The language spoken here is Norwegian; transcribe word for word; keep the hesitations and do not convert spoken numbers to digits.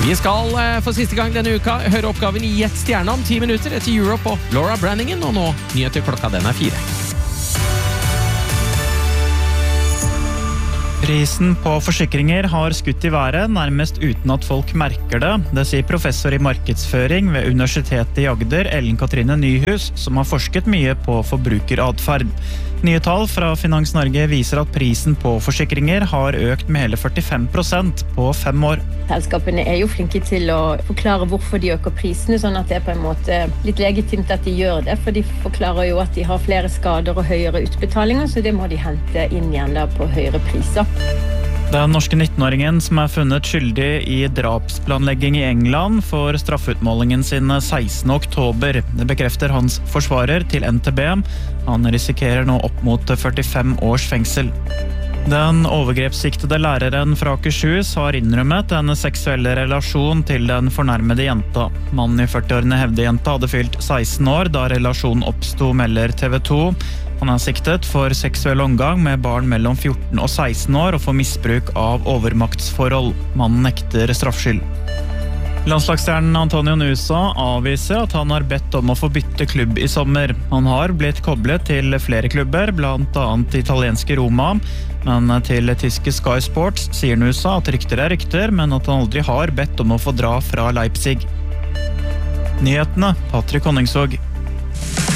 Vi skal eh, for siste gang denne uka høre oppgaven i Gjett stjerne om ti minutter etter Europe og Laura Branningen, og nå nyheter klokka den er fire. Prisen på forsikringer har skutt i været, nærmest uten at folk merker det. Det sier professor i markedsføring ved Universitetet i Agder, Ellen Katrine Nyhus, som har forsket mye på forbrukeradferd. Nye tall fra Finans Norge viser at prisen på forsikringer har økt med hele førtifem prosent på fem år. Selskapene er jo flinke til å forklare hvorfor de øker prisene, sånn at det er på en måte litt legitimt at de gjør det, for de forklarer jo at de har flere skader og høyere utbetalinger, så det må de hente inn igjen da på høyere priser. Den norske nittenåringen som er funnet skyldig i drapsplanlegging i England får straffutmålingen sin sekstende oktober. Det bekrefter hans forsvarer til N T B. Han risikerer nå opp mot førtifem års fengsel. Den overgrepssiktede læreren fra Akershus har innrømmet en seksuell relasjon til den fornærmede jenta. Mannen i førtiårene hevder jenta hadde fylt seksten år da relasjonen oppstod, melder T V to. Han er siktet for seksuell omgang med barn mellom fjorten og seksten år og for misbruk av overmaktsforhold. Mannen nekter straffskyld. Landslagsstjernen Antonio Nusa avviser at han har bedt om å få bytte klubb i sommer. Han har blitt koblet til flere klubber, blant annet italienske Roma, men til tyske Sky Sports sier Nusa at rykter er rykter, men at han aldri har bedt om å få dra fra Leipzig. Nyhetene, Patrick Honningsvåg.